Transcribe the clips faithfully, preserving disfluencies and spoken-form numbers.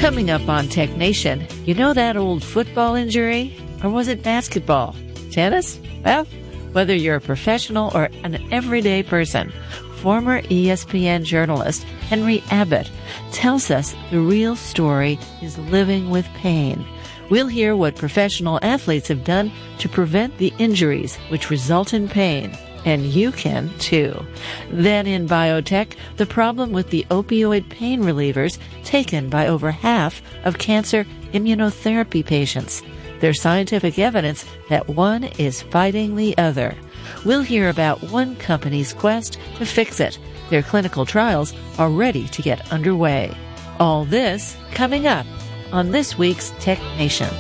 Coming up on Tech Nation, you know that old football injury? Or was it basketball? Tennis? Well, whether you're a professional or an everyday person, former E S P N journalist Henry Abbott tells us the real story is living with pain. We'll hear what professional athletes have done to prevent the injuries which result in pain. And you can, too. Then in biotech, the problem with the opioid pain relievers taken by over half of cancer immunotherapy patients. There's scientific evidence that one is fighting the other. We'll hear about one company's quest to fix it. Their clinical trials are ready to get underway. All this coming up on this week's Tech Nation.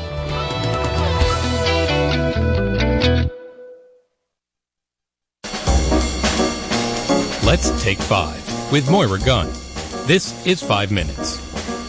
Let's take five with Moira Gunn. This is Five Minutes.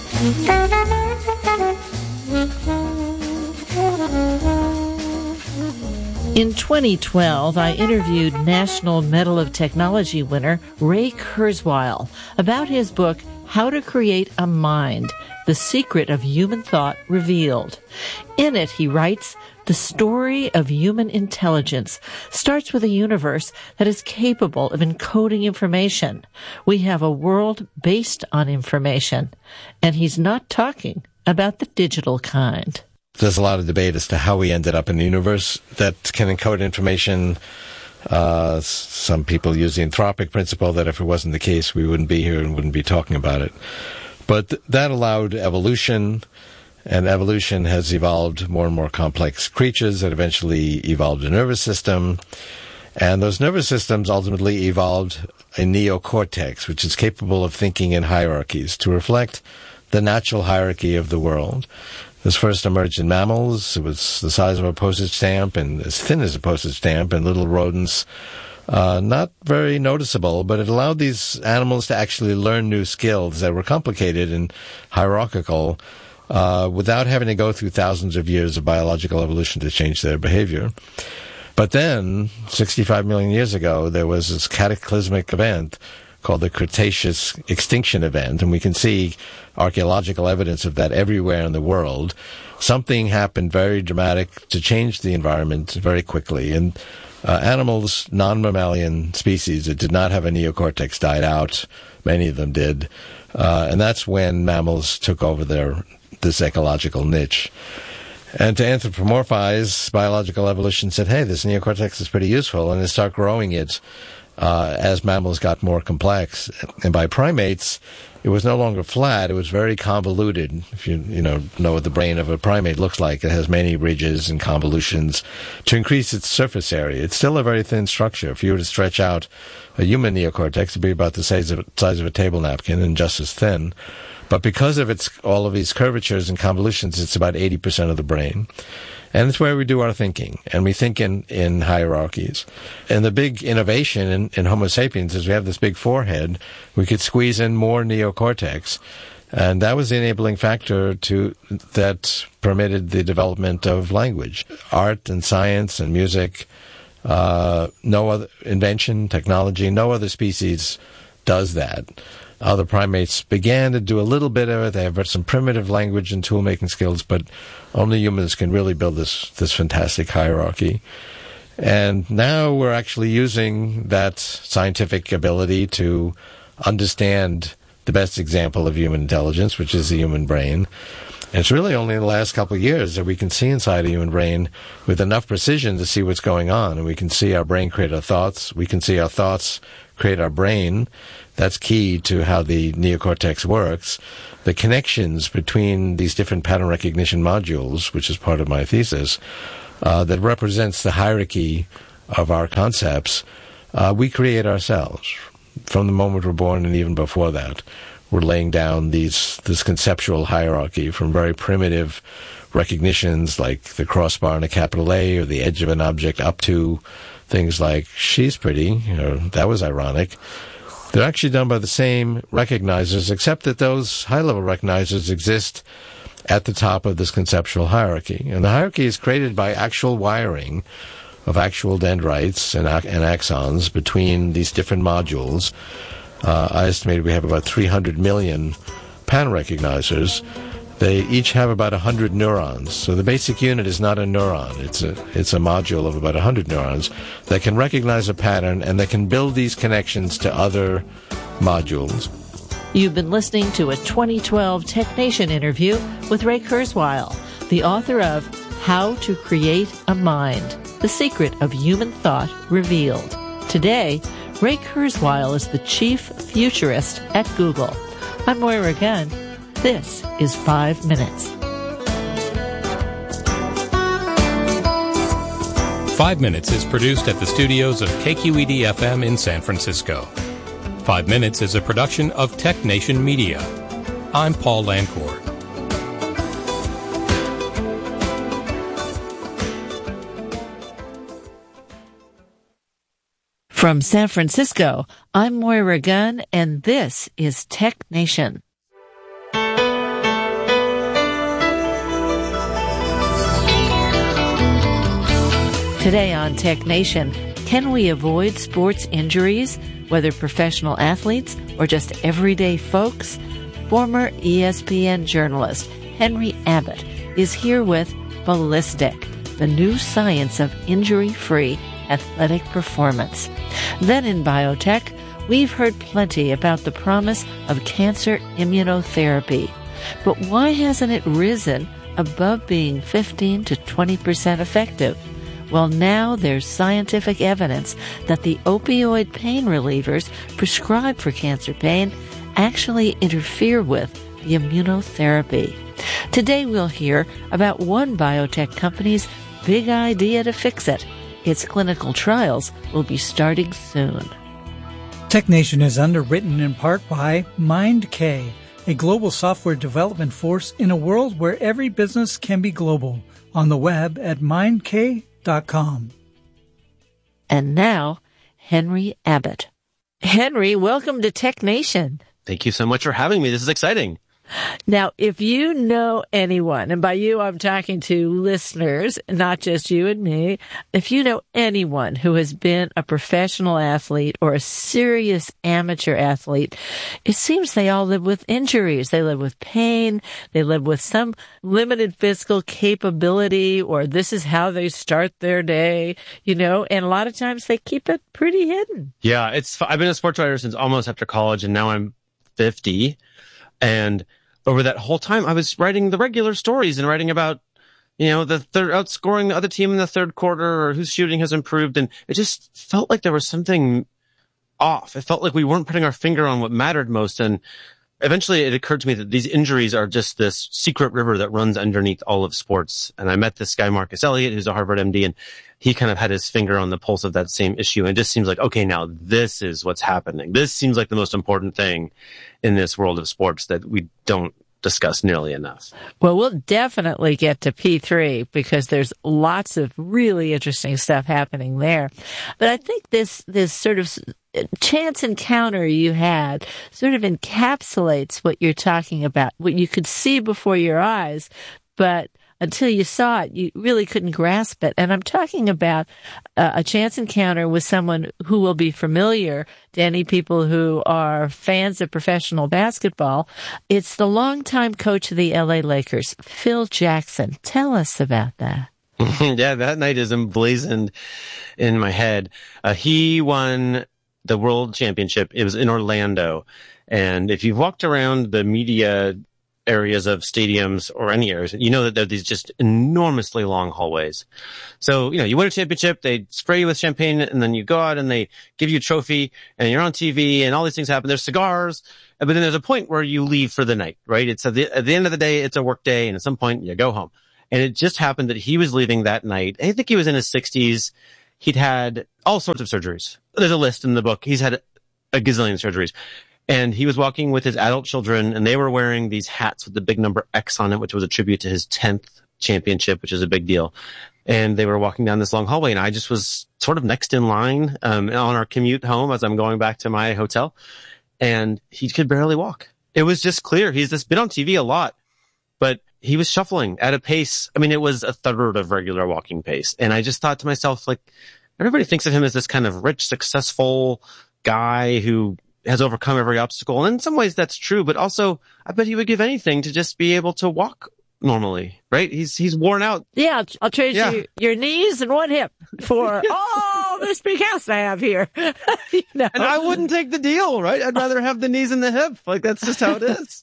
In twenty twelve, I interviewed National Medal of Technology winner Ray Kurzweil about his book, How to Create a Mind, The Secret of Human Thought Revealed. In it, he writes, the story of human intelligence starts with a universe that is capable of encoding information. We have a world based on information, and he's not talking about the digital kind. There's a lot of debate as to how we ended up in a universe that can encode information. Uh, some people use the anthropic principle that if it wasn't the case, we wouldn't be here and wouldn't be talking about it. But th- that allowed evolution, and evolution has evolved more and more complex creatures that eventually evolved a nervous system. And those nervous systems ultimately evolved a neocortex, which is capable of thinking in hierarchies to reflect the natural hierarchy of the world. This first emerged in mammals. It was the size of a postage stamp and as thin as a postage stamp, and little rodents. Uh, not very noticeable, but it allowed these animals to actually learn new skills that were complicated and hierarchical uh, without having to go through thousands of years of biological evolution to change their behavior. But then, sixty-five million years ago, there was this cataclysmic event called the Cretaceous extinction event, and we can see archaeological evidence of that everywhere in the world. Something happened very dramatic to change the environment very quickly, and uh, animals, non-mammalian species that did not have a neocortex died out. Many of them did, uh, and that's when mammals took over their this ecological niche. And to anthropomorphize, biological evolution said, hey, this neocortex is pretty useful, and they start growing it Uh, as mammals got more complex. And by primates, it was no longer flat, it was very convoluted. If you, you know, know what the brain of a primate looks like, it has many ridges and convolutions to increase its surface area. It's still a very thin structure. If you were to stretch out a human neocortex, it'd be about the size of, size of a table napkin and just as thin. But because of its all of these curvatures and convolutions, it's about eighty percent of the brain. And it's where we do our thinking, and we think in, in hierarchies. And the big innovation in, in Homo sapiens is we have this big forehead. We could squeeze in more neocortex, and that was the enabling factor to that permitted the development of language, art and science and music. Uh, no other invention, technology, no other species does that. Other primates began to do a little bit of it. They have some primitive language and tool-making skills, but only humans can really build this this fantastic hierarchy. And now we're actually using that scientific ability to understand the best example of human intelligence, which is the human brain. And it's really only in the last couple of years that we can see inside a human brain with enough precision to see what's going on. And we can see our brain create our thoughts. We can see our thoughts create our brain. That's key to how the neocortex works. The connections between these different pattern recognition modules, which is part of my thesis, uh, that represents the hierarchy of our concepts, uh, we create ourselves from the moment we're born and even before that. We're laying down these this conceptual hierarchy from very primitive recognitions like the crossbar and a capital A or the edge of an object up to things like, she's pretty, or that was ironic. They're actually done by the same recognizers, except that those high-level recognizers exist at the top of this conceptual hierarchy. And the hierarchy is created by actual wiring of actual dendrites and, and axons between these different modules. Uh, I estimate we have about three hundred million pattern recognizers They each have about one hundred neurons. So the basic unit is not a neuron. It's a, it's a module of about one hundred neurons that can recognize a pattern and that can build these connections to other modules. You've been listening to a twenty twelve TechNation interview with Ray Kurzweil, the author of How to Create a Mind, The Secret of Human Thought Revealed. Today, Ray Kurzweil is the chief futurist at Google. I'm Moira Gunn. This is Five Minutes. Five Minutes is produced at the studios of K Q E D F M in San Francisco. Five Minutes is a production of TechNation Media. I'm Paul Lancourt. From San Francisco, I'm Moira Gunn, and this is TechNation. Today on TechNation, can we avoid sports injuries, whether professional athletes or just everyday folks? Former E S P N journalist Henry Abbott is here with Ballistic, the new science of injury-free athletic performance. Then in biotech, we've heard plenty about the promise of cancer immunotherapy. But why hasn't it risen above being fifteen to twenty percent effective? Well, now there's scientific evidence that the opioid pain relievers prescribed for cancer pain actually interfere with the immunotherapy. Today we'll hear about one biotech company's big idea to fix it. Its clinical trials will be starting soon. TechNation is underwritten in part by MindK, a global software development force in a world where every business can be global. On the web at mindk dot com. And now, Henry Abbott. Henry, welcome to TechNation. Thank you so much for having me. This is exciting. Now, if you know anyone, and by you I'm talking to listeners, not just you and me, if you know anyone who has been a professional athlete or a serious amateur athlete, it seems they all live with injuries. They live with pain. They live with some limited physical capability, or this is how they start their day, you know, and a lot of times they keep it pretty hidden. Yeah, it's. I've been a sports writer since almost after college, and now I'm fifty. And over that whole time, I was writing the regular stories and writing about, you know, the third outscoring the other team in the third quarter or whose shooting has improved. And it just felt like there was something off. It felt like we weren't putting our finger on what mattered most. And eventually it occurred to me that these injuries are just this secret river that runs underneath all of sports. And I met this guy, Marcus Elliott, who's a Harvard M D, and he kind of had his finger on the pulse of that same issue. And it just seems like, okay, now this is what's happening. This seems like the most important thing in this world of sports that we don't discuss nearly enough. Well, we'll definitely get to P three because there's lots of really interesting stuff happening there. But I think this, this sort of chance encounter you had sort of encapsulates what you're talking about, what you could see before your eyes, but until you saw it, you really couldn't grasp it. And I'm talking about uh, a chance encounter with someone who will be familiar to any people who are fans of professional basketball. It's the longtime coach of the L A Lakers, Phil Jackson. Tell us about that. Yeah, that night is emblazoned in my head. Uh, he won the world championship. It was in Orlando. And if you've walked around the media areas of stadiums or any areas, you know that there are these just enormously long hallways. So, you know, you win a championship, they spray you with champagne, and then you go out and they give you a trophy, and you're on T V, and all these things happen. There's cigars, but then there's a point where you leave for the night, right? It's at the, at the end of the day, it's a work day, and at some point you go home. And it just happened that he was leaving that night. I think he was in his sixties. He'd had all sorts of surgeries. There's a list in the book. He's had a gazillion surgeries. And he was walking with his adult children, and they were wearing these hats with the big number X on it, which was a tribute to his tenth championship, which is a big deal. And they were walking down this long hallway, and I just was sort of next in line um, on our commute home as I'm going back to my hotel. And he could barely walk. It was just clear. He's just been on T V a lot, but he was shuffling at a pace. I mean, it was a third of regular walking pace. And I just thought to myself, like, everybody thinks of him as this kind of rich, successful guy who has overcome every obstacle. And in some ways that's true, but also I bet he would give anything to just be able to walk normally, right? He's he's worn out. Yeah, I'll, I'll trade Yeah. you your knees and one hip for all this big house I have here. You know? And I wouldn't take the deal, right? I'd rather have the knees and the hip. Like, that's just how it is.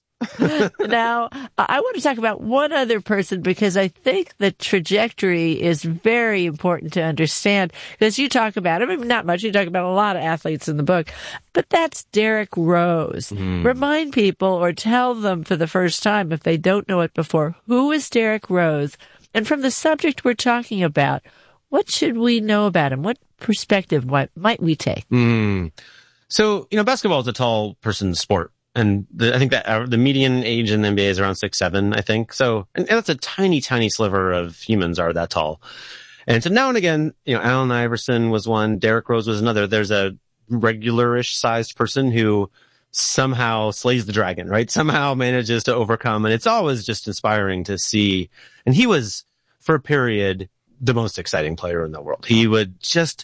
Now, I want to talk about one other person because I think the trajectory is very important to understand. Because you talk about, I mean, not much, you talk about a lot of athletes in the book, but that's Derrick Rose. Mm. Remind people or tell them for the first time, if they don't know it before, who is Derrick Rose? And from the subject we're talking about, what should we know about him? What perspective might, might we take? Mm. So, you know, basketball is a tall person's sport. And the, I think that our, the median age in the N B A is around six seven, I think. So, and that's a tiny, tiny sliver of humans are that tall. And so now and again, you know, Allen Iverson was one, Derrick Rose was another. There's a regular-ish sized person who somehow slays the dragon, right? Somehow manages to overcome. And it's always just inspiring to see. And he was, for a period, the most exciting player in the world. He would just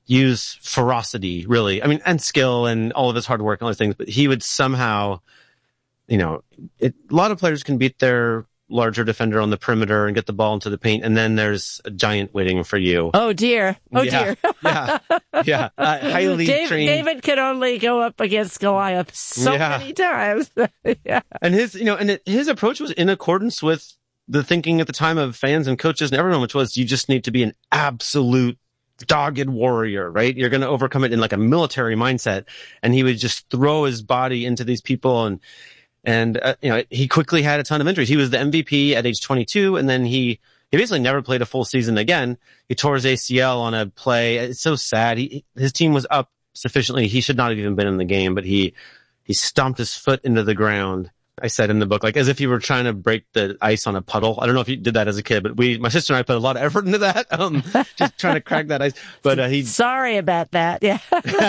use ferocity, really. I mean, and skill and all of his hard work and all those things, but he would somehow, you know, it, a lot of players can beat their larger defender on the perimeter and get the ball into the paint, and then there's a giant waiting for you. Oh, dear. Oh, yeah, dear. yeah. Yeah. Uh, highly Dave, trained. David could only go up against Goliath so Yeah. many times. Yeah. And his, you know, and it, his approach was in accordance with the thinking at the time of fans and coaches and everyone, which was you just need to be an absolute dogged warrior, right? You're going to overcome it in like a military mindset. And he would just throw his body into these people. And, and, uh, you know, he quickly had a ton of injuries. He was the M V P at age twenty-two. And then he, he basically never played a full season again. He tore his A C L on a play. It's so sad. He, his team was up sufficiently. He should not have even been in the game, but he, he stomped his foot into the ground. I said in the book, like as if you were trying to break the ice on a puddle. I don't know if you did that as a kid, but we, my sister and I put a lot of effort into that. Um, just trying to crack that ice. But, uh, he, Sorry about that. Yeah.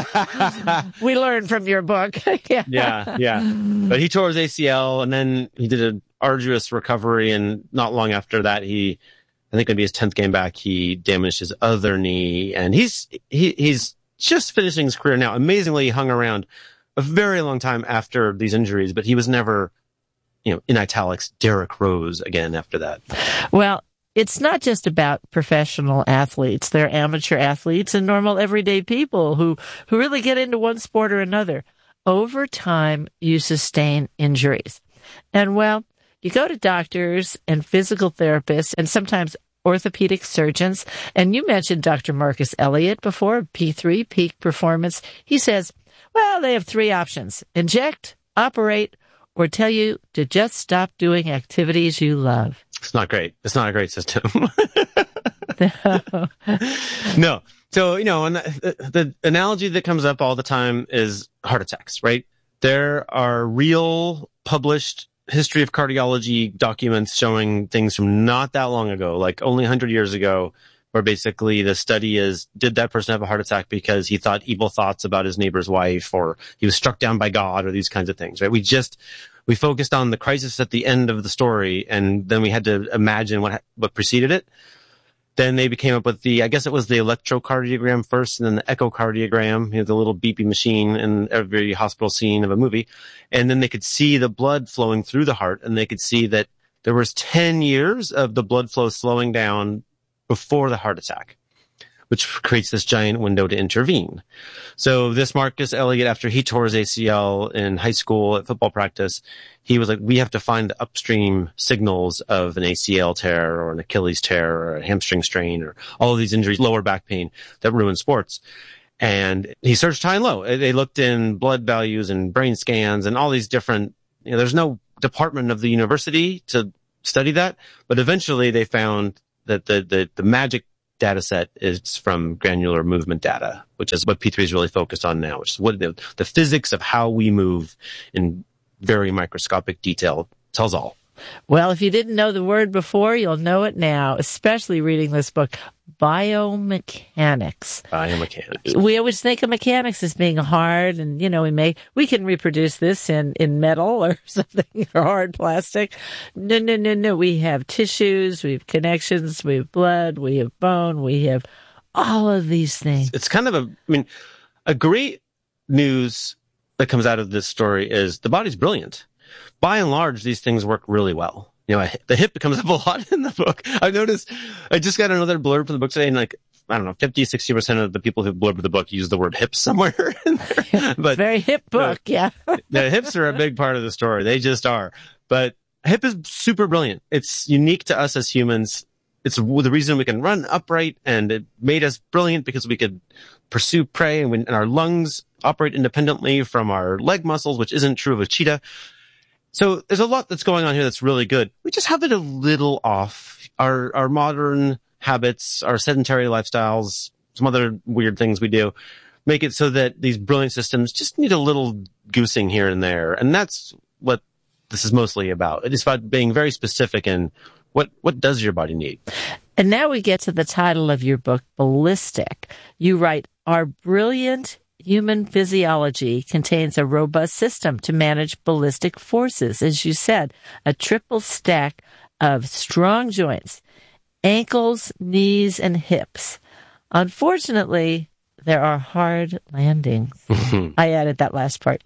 We learned from your book. Yeah. yeah, yeah. But he tore his A C L and then he did an arduous recovery. And not long after that, he, I think it'd be his tenth game back, he damaged his other knee and he's, he, he's just finishing his career now. Amazingly, he hung around a very long time after these injuries, but he was never, you know, in italics, Derrick Rose again after that. Well, it's not just about professional athletes. They're amateur athletes and normal everyday people who, who really get into one sport or another. Over time, you sustain injuries. And well, you go to doctors and physical therapists and sometimes orthopedic surgeons. And you mentioned Doctor Marcus Elliott before, P three, Peak Performance. He says, well, they have three options: inject, operate, or tell you to just stop doing activities you love. It's not great. It's not a great system. No. So, you know, and the, the analogy that comes up all the time is heart attacks, right? There are real published history of cardiology documents showing things from not that long ago, like only one hundred years ago, where basically the study is, did that person have a heart attack because he thought evil thoughts about his neighbor's wife, or he was struck down by God, or these kinds of things, right? We just, we focused on the crisis at the end of the story, and then we had to imagine what, what preceded it. Then they came up with the, I guess it was the electrocardiogram first, and then the echocardiogram, you know, the little beepy machine in every hospital scene of a movie. And then they could see the blood flowing through the heart, and they could see that there was ten years of the blood flow slowing down before the heart attack, which creates this giant window to intervene. So this Marcus Elliott, after he tore his A C L in high school at football practice, he was like, we have to find upstream signals of an A C L tear or an Achilles tear or a hamstring strain or all of these injuries, lower back pain that ruin sports. And he searched high and low. They looked in blood values and brain scans and all these different, you know, there's no department of the university to study that, but eventually they found that the, the, the magic data set is from granular movement data, which is what P three is really focused on now, which is what the, the physics of how we move in very microscopic detail tells all. Well, if you didn't know the word before, you'll know it now, especially reading this book, biomechanics. Biomechanics. We always think of mechanics as being hard, and, you know, we may, we can reproduce this in, in metal or something, or hard plastic. No, no, no, no. We have tissues, we have connections, we have blood, we have bone, we have all of these things. It's kind of a, I mean, a great news that comes out of this story is the body's brilliant. By and large, these things work really well. You know, the hip comes up a lot in the book. I've noticed, I just got another blurb from the book today, and like, I don't know, fifty, sixty percent of the people who blurb the book use the word hips somewhere in there. But very hip book, the, yeah. The hips are a big part of the story. They just are. But hip is super brilliant. It's unique to us as humans. It's the reason we can run upright, and it made us brilliant because we could pursue prey, and, we, and our lungs operate independently from our leg muscles, which isn't true of a cheetah. So there's a lot that's going on here that's really good. We just have it a little off. Our our modern habits, our sedentary lifestyles, some other weird things we do, make it so that these brilliant systems just need a little goosing here and there. And that's what this is mostly about. It's about being very specific in what, what does your body need? And now we get to the title of your book, Ballistic. You write, our brilliant human physiology contains a robust system to manage ballistic forces. As you said, a triple stack of strong joints, ankles, knees, and hips. Unfortunately, there are hard landings. I added that last part.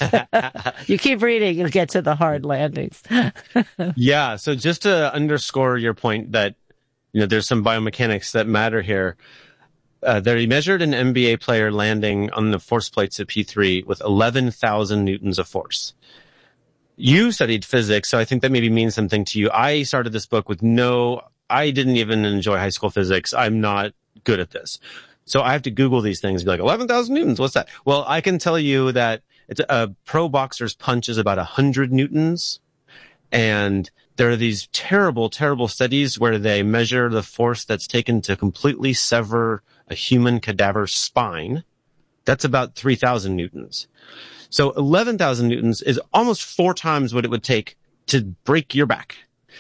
You keep reading, you'll get to the hard landings. Yeah. So just to underscore your point that, you know, there's some biomechanics that matter here. Uh, they measured an N B A player landing on the force plates at P three with eleven thousand newtons of force. You studied physics, so I think that maybe means something to you. I started this book with no, I didn't even enjoy high school physics. I'm not good at this. So I have to Google these things and be like, eleven thousand newtons, what's that? Well, I can tell you that it's a pro boxer's punch is about one hundred newtons. And there are these terrible, terrible studies where they measure the force that's taken to completely sever a human cadaver's spine. That's about three thousand newtons. So eleven thousand newtons is almost four times what it would take to break your back.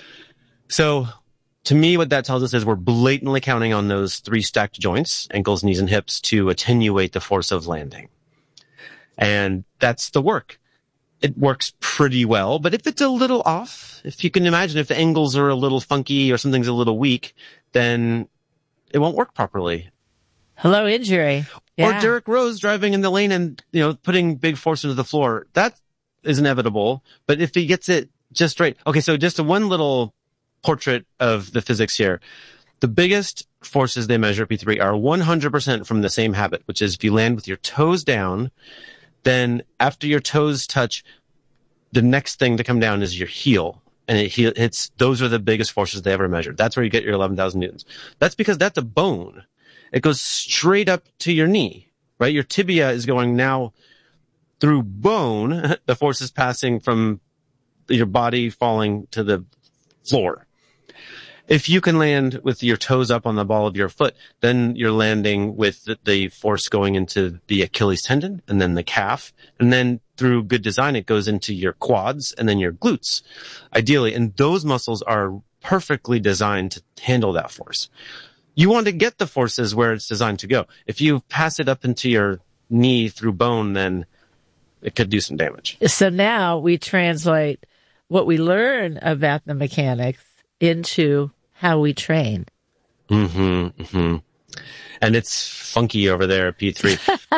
So to me, what that tells us is we're blatantly counting on those three stacked joints, ankles, knees, and hips, to attenuate the force of landing. And that's the work. It works pretty well, but if it's a little off, if you can imagine if the angles are a little funky or something's a little weak, then it won't work properly. Hello, injury. Yeah. Or Derrick Rose driving in the lane and, you know, putting big force into the floor. That is inevitable, but if he gets it just right. Okay, so just a one little portrait of the physics here. The biggest forces they measure at P three are one hundred percent from the same habit, which is if you land with your toes down, then after your toes touch, the next thing to come down is your heel. And it hits, those are the biggest forces they ever measured. That's where you get your eleven thousand newtons. That's because that's a bone. It goes straight up to your knee, right? Your tibia is going now through bone. The force is passing from your body falling to the floor. If you can land with your toes up on the ball of your foot, then you're landing with the, the force going into the Achilles tendon and then the calf. And then through good design, it goes into your quads and then your glutes, ideally. And those muscles are perfectly designed to handle that force. You want to get the forces where it's designed to go. If you pass it up into your knee through bone, then it could do some damage. So now we translate what we learn about the mechanics into how we train. Mm-hmm, mm-hmm. And it's funky over there at P three.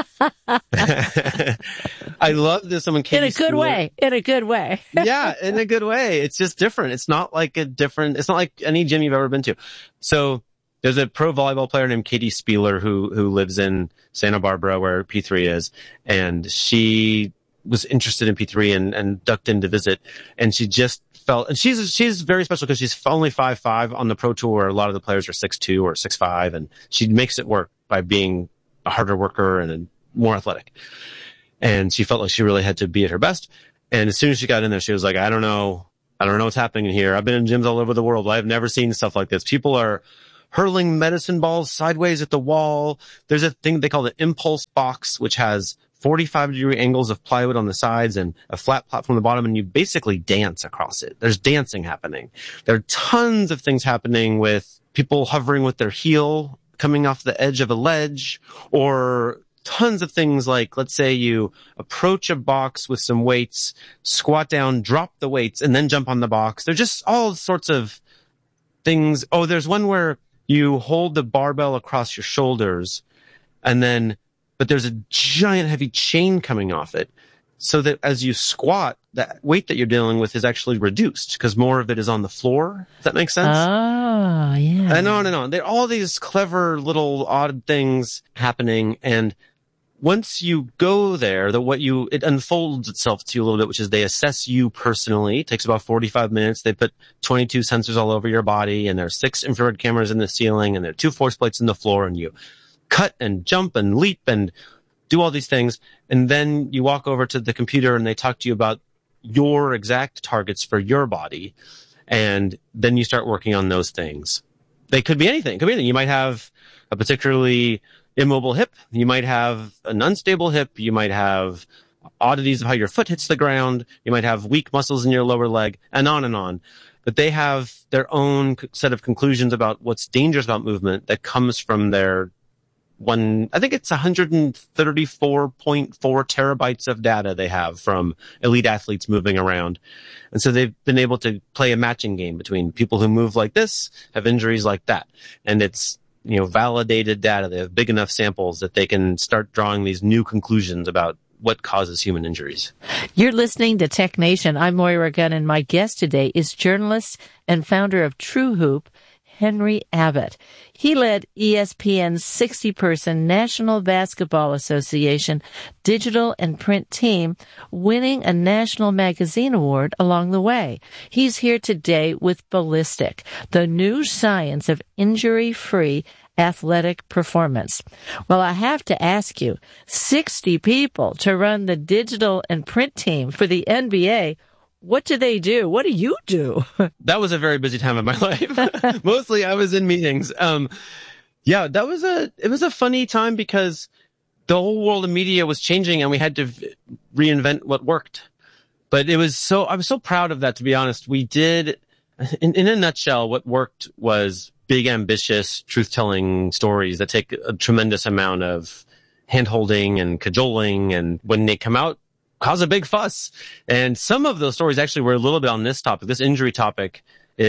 I love this. Someone in a good way. In a good way. Yeah, in a good way. It's just different. It's not like a different, it's not like any gym you've ever been to. So there's a pro volleyball player named Katie Spieler who, who lives in Santa Barbara where P three is. And she was interested in P three and, and ducked in to visit. And she just felt, and she's, she's very special because she's only five five on the pro tour where a lot of the players are six two or six five, and she makes it work by being a harder worker and a, more athletic. And she felt like she really had to be at her best. And as soon as she got in there, she was like, I don't know. I don't know what's happening here. I've been in gyms all over the world. I've never seen stuff like this. People are hurling medicine balls sideways at the wall. There's a thing they call the impulse box, which has forty-five degree angles of plywood on the sides and a flat platform on the bottom, and you basically dance across it. There's dancing happening. There are tons of things happening with people hovering with their heel coming off the edge of a ledge, or tons of things like, let's say you approach a box with some weights, squat down, drop the weights, and then jump on the box. There's just all sorts of things. Oh, there's one where you hold the barbell across your shoulders, and then but there's a giant heavy chain coming off it. so that as you squat, that weight that you're dealing with is actually reduced because more of it is on the floor. Does that make sense? Oh, yeah. And on and on. There are all these clever little odd things happening. And once you go there, the what you it unfolds itself to you a little bit, which is they assess you personally. It takes about forty-five minutes. They put twenty-two sensors all over your body, and there are six infrared cameras in the ceiling, and there are two force plates in the floor, and you cut and jump and leap and do all these things. And then you walk over to the computer and they talk to you about your exact targets for your body. And then you start working on those things. They could be anything. It could be anything. You might have a particularly immobile hip. You might have an unstable hip. You might have oddities of how your foot hits the ground. You might have weak muscles in your lower leg, and on and on. But they have their own set of conclusions about what's dangerous about movement that comes from their one, I think it's one hundred thirty-four point four terabytes of data they have from elite athletes moving around. And so they've been able to play a matching game between people who move like this, have injuries like that. And it's, you know, validated data. They have big enough samples that they can start drawing these new conclusions about what causes human injuries. You're listening to Tech Nation. I'm Moira Gunn, and my guest today is journalist and founder of True Hoop, Henry Abbott. He led E S P N's sixty-person National Basketball Association digital and print team, winning a National Magazine Award along the way. He's here today with Ballistic, the new science of injury-free athletic performance. Well, I have to ask you, sixty people to run the digital and print team for the N B A. What do they do? What do you do? That was a very busy time of my life. Mostly I was in meetings. Um, yeah, that was a, it was a funny time because the whole world of media was changing and we had to v- reinvent what worked. But it was so, I was so proud of that, to be honest. We did, in, in a nutshell, what worked was big, ambitious, truth-telling stories that take a tremendous amount of hand-holding and cajoling. And when they come out, cause a big fuss. And some of those stories actually were a little bit on this topic. This injury topic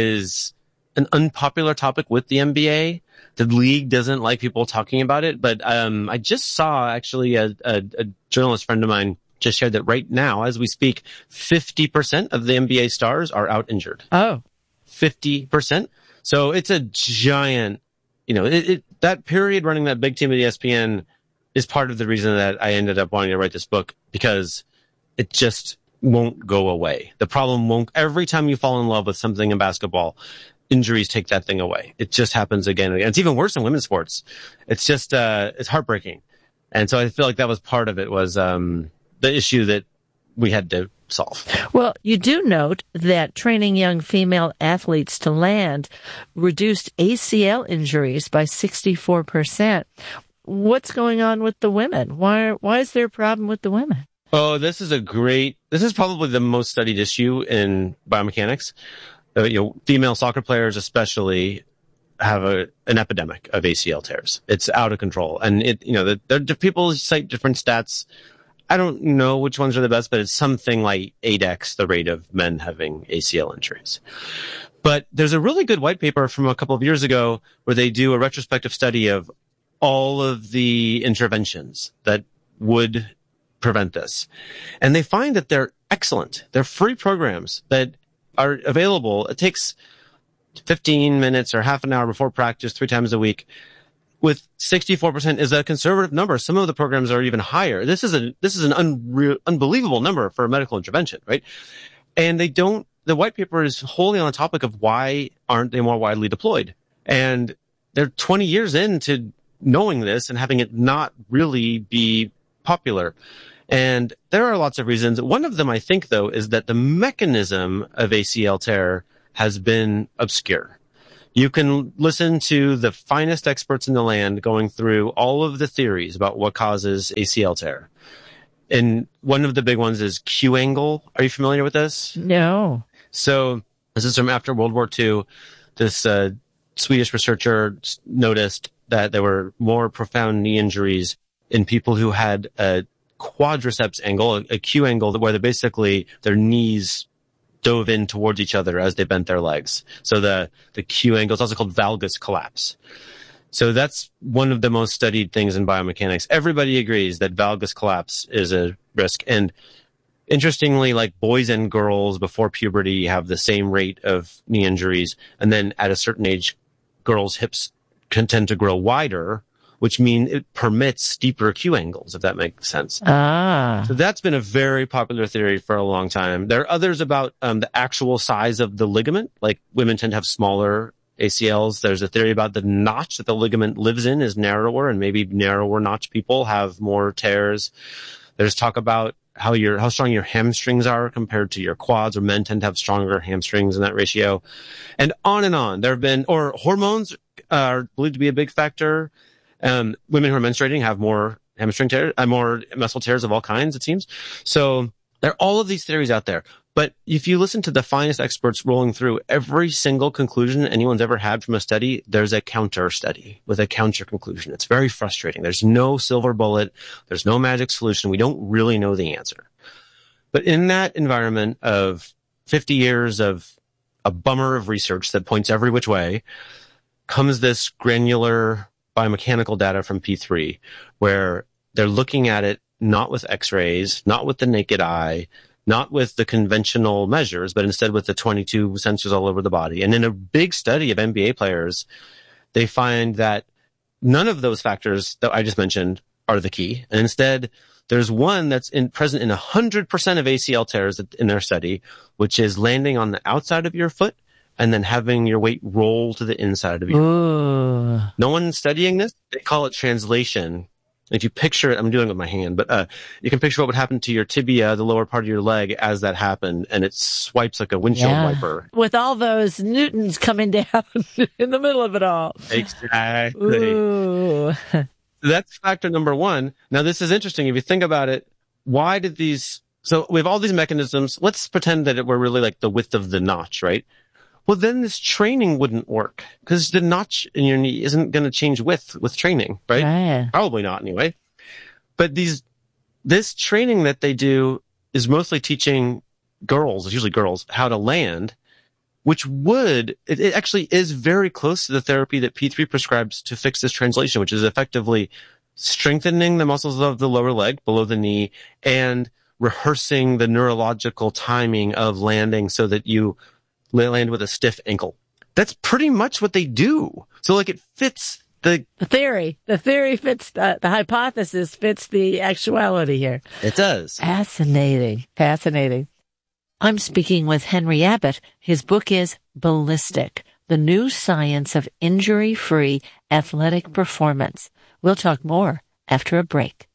is an unpopular topic with the N B A. The league doesn't like people talking about it. But um I just saw actually a, a, a journalist friend of mine just shared that right now, as we speak, fifty percent of the N B A stars are out injured. Oh. fifty percent. So it's a giant, you know, it, it that period running that big team at E S P N is part of the reason that I ended up wanting to write this book, because it just won't go away. The problem won't, every time you fall in love with something in basketball, injuries take that thing away. It just happens again and again. It's even worse in women's sports. It's just, uh, it's heartbreaking. And so I feel like that was part of it, was, um, the issue that we had to solve. Well, you do note that training young female athletes to land reduced A C L injuries by sixty-four percent. What's going on with the women? Why, why is there a problem with the women? Oh, this is a great, this is probably the most studied issue in biomechanics. Uh, you know, female soccer players especially have a, an epidemic of A C L tears. It's out of control. And it, you know, the, the, the people cite different stats. I don't know which ones are the best, but it's something like eight x the rate of men having A C L injuries. But there's a really good white paper from a couple of years ago where they do a retrospective study of all of the interventions that would prevent this. And they find that they're excellent. They're free programs that are available. It takes fifteen minutes or half an hour before practice, three times a week. With sixty-four percent is a conservative number. Some of the programs are even higher. This is a, this is an unreal, unbelievable number for a medical intervention, right? And they don't, the white paper is wholly on the topic of why aren't they more widely deployed? And they're twenty years into knowing this and having it not really be popular. And there are lots of reasons. One of them, I think, though, is that the mechanism of A C L tear has been obscure. You can listen to the finest experts in the land going through all of the theories about what causes A C L tear. And one of the big ones is Q angle. Are you familiar with this? No. So this is from after World War Two. This uh, Swedish researcher noticed that there were more profound knee injuries in people who had a quadriceps angle, a, a Q angle, where they basically their knees dove in towards each other as they bent their legs. So the, the Q angle is also called valgus collapse. So that's one of the most studied things in biomechanics. Everybody agrees that valgus collapse is a risk. And Interestingly, like boys and girls before puberty have the same rate of knee injuries. And then at a certain age, girls' hips can tend to grow wider, which means it permits steeper Q angles, if that makes sense. Ah. So that's been a very popular theory for a long time. There are others about um, the actual size of the ligament. Like women tend to have smaller A C Ls. There's a theory about the notch that the ligament lives in is narrower, and maybe narrower notch people have more tears. There's talk about how your how strong your hamstrings are compared to your quads, or men tend to have stronger hamstrings in that ratio, and on and on. There have been, or hormones are believed to be a big factor. Um, women who are menstruating have more hamstring tears, uh, more muscle tears of all kinds, it seems. So there are all of these theories out there. But if you listen to the finest experts rolling through every single conclusion anyone's ever had from a study, there's a counter study with a counter conclusion. It's very frustrating. There's no silver bullet. There's no magic solution. We don't really know the answer. But in that environment of fifty years of a bummer of research that points every which way, comes this granular biomechanical data from P three, where they're looking at it not with x-rays, not with the naked eye, not with the conventional measures, but instead with the twenty-two sensors all over the body. And in a big study of N B A players, they find that none of those factors that I just mentioned are the key. And instead, there's one that's in, present in one hundred percent of A C L tears in their study, which is landing on the outside of your foot and then having your weight roll to the inside of your Ooh. foot. No one's studying this. They call it translation. If you picture it, I'm doing it with my hand, but uh, you can picture what would happen to your tibia, the lower part of your leg, as that happened, and it swipes like a windshield Yeah. wiper. With all those newtons coming down in the middle of it all. Exactly. Ooh. That's factor number one. Now, this is interesting. If you think about it, why did these... So we have all these mechanisms. Let's pretend that it were really like the width of the notch, right? Well, then this training wouldn't work because the notch in your knee isn't going to change width with training, right? Right. Probably not anyway. But these, this training that they do is mostly teaching girls, usually girls, how to land, which would, it, it actually is very close to the therapy that P three prescribes to fix this translation, which is effectively strengthening the muscles of the lower leg below the knee and rehearsing the neurological timing of landing so that you land with a stiff ankle. That's pretty much what they do. So like it fits the... The theory. The theory fits, the, the hypothesis fits the actuality here. It does. Fascinating. Fascinating. I'm speaking with Henry Abbott. His book is Ballistic, The New Science of Injury-Free Athletic Performance. We'll talk more after a break.